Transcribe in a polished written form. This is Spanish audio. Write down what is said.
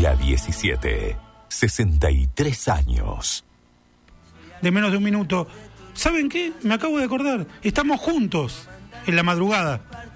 La 17. 63 años. De menos de un minuto. ¿Saben qué? Me acabo de acordar. Estamos juntos en la madrugada.